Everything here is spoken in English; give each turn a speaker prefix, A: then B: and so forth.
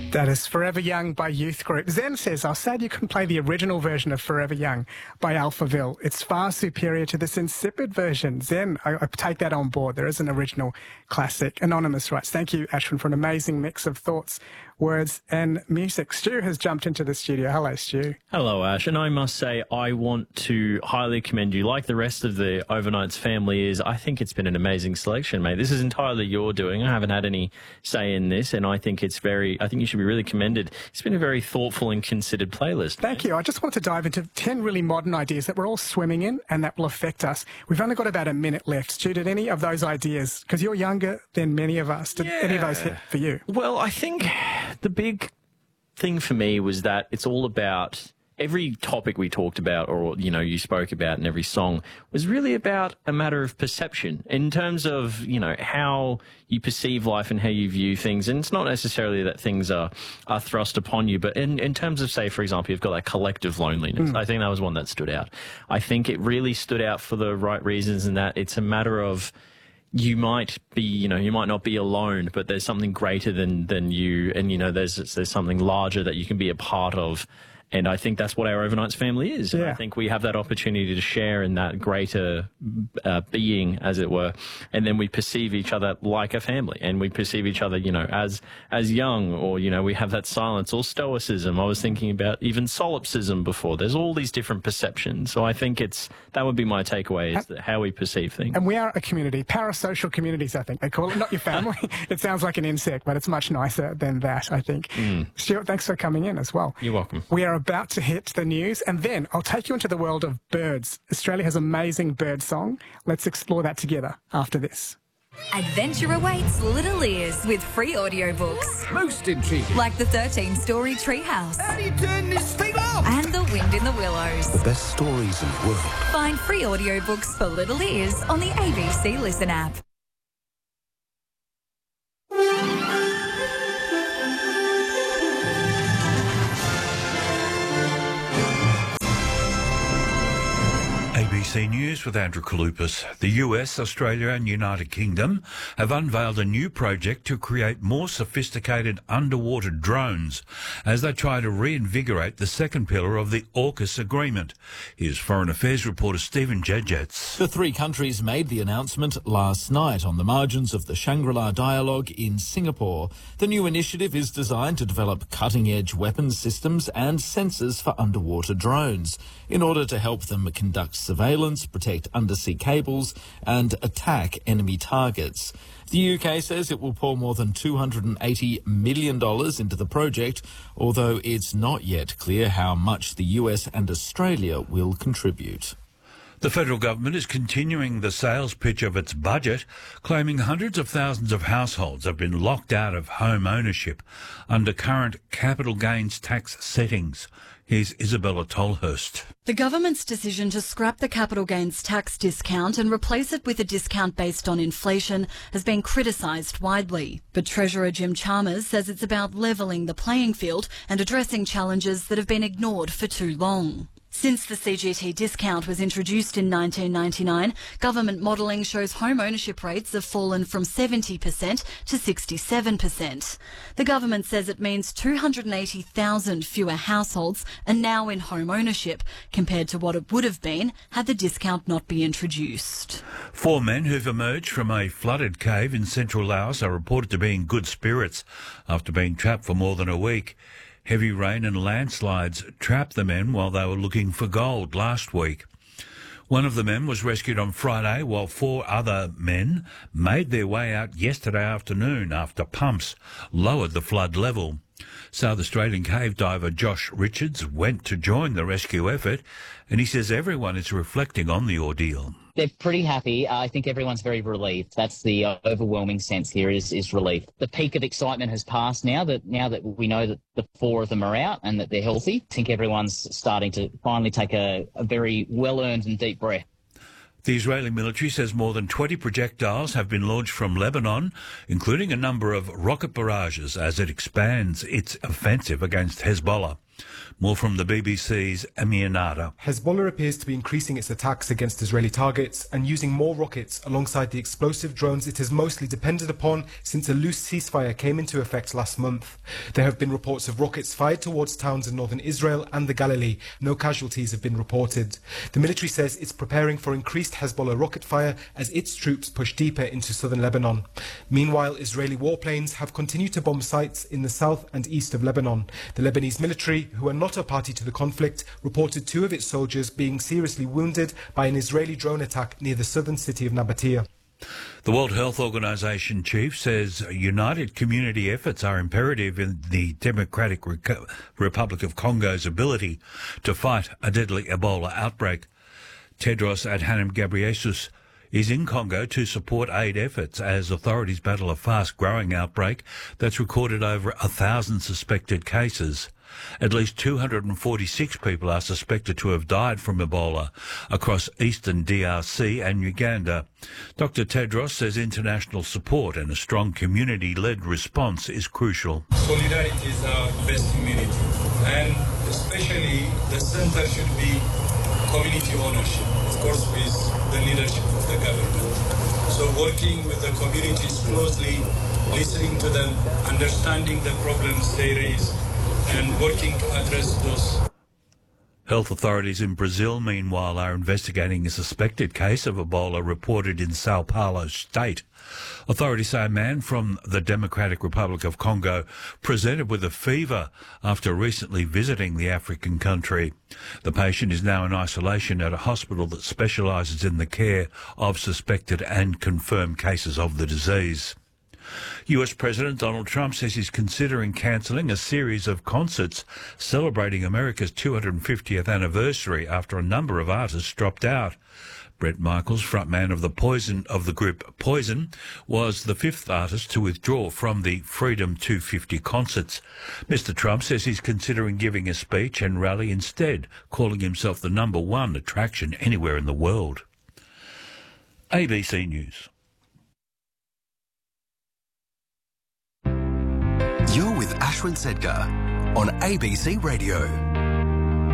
A: That is Forever Young by Youth Group. Zen says, "I'm sad you couldn't play the original version of Forever Young by Alphaville. It's far superior to this insipid version." Zen, I take that on board. There is an original classic. Anonymous writes, "Thank you, Ashwin, for an amazing mix of thoughts, words and music." Stu has jumped into the studio. Hello, Stu.
B: Hello, Ash. And I must say, I want to highly commend you. Like the rest of the Overnights family is, I think it's been an amazing selection, mate. This is entirely your doing. I haven't had any say in this, and I think you should be really commended. It's been a very thoughtful and considered playlist.
A: Thank you. I just wanted to dive into 10 really modern ideas that we're all swimming in and that will affect us. We've only got about a minute left. Stu, did any of those ideas, because you're younger than many of us, did any of those hit for you?
B: Well, I think the big thing for me was that it's all about every topic we talked about, or, you spoke about in every song, was really about a matter of perception in terms of, how you perceive life and how you view things. And it's not necessarily that things are thrust upon you, but in terms of, say, for example, you've got that collective loneliness. I think that was one that stood out. I think it really stood out for the right reasons, in that it's a matter of, you might be, you might not be alone, but there's something greater than you, and, there's something larger that you can be a part of. And I think that's what our Overnights family is. Yeah. I think we have that opportunity to share in that greater being, as it were. And then we perceive each other like a family. And we perceive each other, as young, or, we have that silence or stoicism. I was thinking about even solipsism before. There's all these different perceptions. So I think that would be my takeaway, is that how we perceive things. And
A: we are a community, parasocial communities, I think they call it. Not your family. It sounds like an insect, but it's much nicer than that, I think. Stuart, thanks for coming in as well.
B: You're welcome.
A: We are about to hit the news, and then I'll take you into the world of birds. Australia has amazing bird song. Let's explore that together after this.
C: Adventure awaits little ears with free audiobooks.
D: Most intriguing.
C: Like the 13-story Treehouse.
D: How do you turn this thing off?
C: And The Wind in the Willows.
E: The best stories in the world.
C: Find free audiobooks for little ears on the ABC Listen app.
F: ABC News with Andrew Kalupas. The US, Australia and United Kingdom have unveiled a new project to create more sophisticated underwater drones as they try to reinvigorate the second pillar of the AUKUS agreement. Here's Foreign Affairs reporter Stephen Jejets.
G: The three countries made the announcement last night on the margins of the Shangri-La Dialogue in Singapore. The new initiative is designed to develop cutting-edge weapons systems and sensors for underwater drones in order to help them conduct surveillance, protect undersea cables and attack enemy targets. The UK says it will pour more than $280 million into the project, although it's not yet clear how much the US and Australia will contribute.
F: The federal government is continuing the sales pitch of its budget, claiming hundreds of thousands of households have been locked out of home ownership under current capital gains tax settings. Here's Isabella Tolhurst.
H: The government's decision to scrap the capital gains tax discount and replace it with a discount based on inflation has been criticised widely. But Treasurer Jim Chalmers says it's about levelling the playing field and addressing challenges that have been ignored for too long. Since the CGT discount was introduced in 1999, government modelling shows home ownership rates have fallen from 70% to 67%. The government says it means 280,000 fewer households are now in home ownership compared to what it would have been had the discount not been introduced.
F: 4 men who've emerged from a flooded cave in central Laos are reported to be in good spirits after being trapped for more than a week. Heavy rain and landslides trapped the men while they were looking for gold last week. One of the men was rescued on Friday, while 4 other men made their way out yesterday afternoon after pumps lowered the flood level. South Australian cave diver Josh Richards went to join the rescue effort, and he says everyone is reflecting on the ordeal.
I: They're pretty happy. I think everyone's very relieved. That's the overwhelming sense here is relief. The peak of excitement has passed now that we know that the 4 of them are out and that they're healthy. I think everyone's starting to finally take a very well-earned and deep breath.
F: The Israeli military says more than 20 projectiles have been launched from Lebanon, including a number of rocket barrages as it expands its offensive against Hezbollah. More from the BBC's Amir Nada.
E: Hezbollah appears to be increasing its attacks against Israeli targets and using more rockets alongside the explosive drones it has mostly depended upon since a loose ceasefire came into effect last month. There have been reports of rockets fired towards towns in northern Israel and the Galilee. No casualties have been reported. The military says it's preparing for increased Hezbollah rocket fire as its troops push deeper into southern Lebanon. Meanwhile, Israeli warplanes have continued to bomb sites in the south and east of Lebanon. The Lebanese military, who are not a party to the conflict, reported 2 of its soldiers being seriously wounded by an Israeli drone attack near the southern city of Nabatea.
F: The World Health Organization chief says united community efforts are imperative in the Democratic Republic of Congo's ability to fight a deadly Ebola outbreak. Tedros Adhanom Ghebreyesus is in Congo to support aid efforts as authorities battle a fast-growing outbreak that's recorded over 1,000 suspected cases. At least 246 people are suspected to have died from Ebola across eastern DRC and Uganda. Dr. Tedros says international support and a strong community-led response is crucial.
J: Solidarity is our best immunity, and especially the center should be community ownership, of course with the leadership of the government. So working with the communities closely, listening to them, understanding the problems they raise, and working to address those.
F: Health authorities in Brazil, meanwhile, are investigating a suspected case of Ebola reported in Sao Paulo state. Authorities say a man from the Democratic Republic of Congo presented with a fever after recently visiting the African country. The patient is now in isolation at a hospital that specialises in the care of suspected and confirmed cases of the disease. US President Donald Trump says he's considering cancelling a series of concerts celebrating America's 250th anniversary after a number of artists dropped out. Bret Michaels, frontman of the group Poison, was the 5th artist to withdraw from the Freedom 250 concerts. Mr. Trump says he's considering giving a speech and rally instead, calling himself the #1 attraction anywhere in the world. ABC News.
K: You're with Ashwin Sedgar on ABC Radio.